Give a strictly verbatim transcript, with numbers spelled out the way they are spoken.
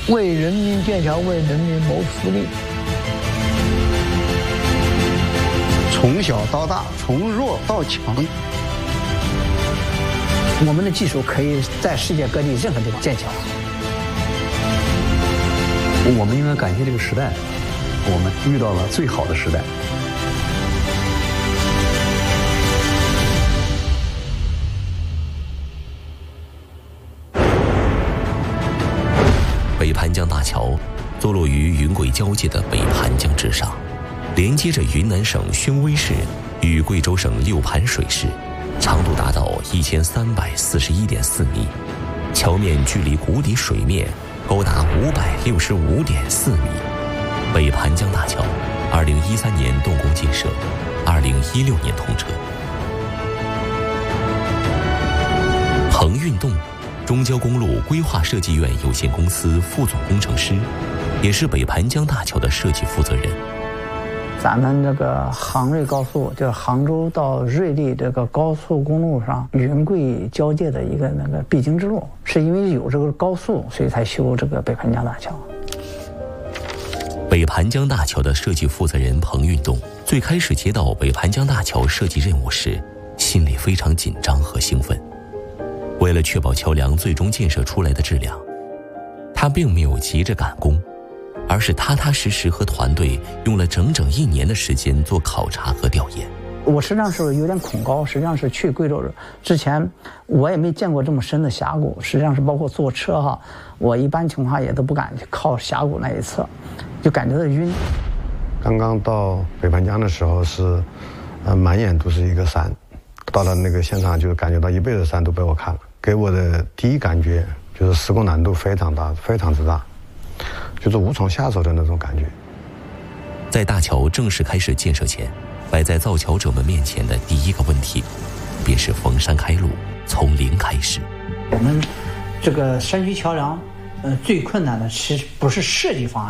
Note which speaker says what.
Speaker 1: 为人民建桥，为人民谋福利。
Speaker 2: 从小到大，从弱到强。
Speaker 1: 我们的技术可以在世界各地任何地方建桥。
Speaker 3: 我们应该感谢这个时代，我们遇到了最好的时代。
Speaker 4: 北盘江大桥坐落于云贵交界的北盘江之上，连接着云南省宣威市与贵州省六盘水市，长度达到一千三百四十一点四米，桥面距离谷底水面高达五百六十五点四米。北盘江大桥，二零一三年动工建设，二零一六年通车。彭运栋，中交公路规划设计院有限公司副总工程师，也是北盘江大桥的设计负责人。
Speaker 1: 咱们这个杭瑞高速，就是杭州到瑞丽这个高速公路上云贵交界的一个那个必经之路，是因为有这个高速，所以才修这个北盘江大桥。
Speaker 4: 北盘江大桥的设计负责人彭运栋，最开始接到北盘江大桥设计任务时，心里非常紧张和兴奋。为了确保桥梁最终建设出来的质量，他并没有急着赶工，而是踏踏实实和团队用了整整一年的时间做考察和调研。
Speaker 1: 我实际上是有点恐高，实际上是去贵州之前，我也没见过这么深的峡谷。实际上是包括坐车哈，我一般情况下也都不敢去靠峡谷那一侧，就感觉到晕。
Speaker 5: 刚刚到北盘江的时候是，呃，满眼都是一个山，到了那个现场就感觉到一辈子山都被我看了。给我的第一感觉就是施工难度非常大，非常之大，就是无从下手的那种感觉。
Speaker 4: 在大桥正式开始建设前，摆在造桥者们面前的第一个问题，便是逢山开路，从零开始。
Speaker 1: 我们这个山区桥梁，呃，最困难的其实不是设计方案。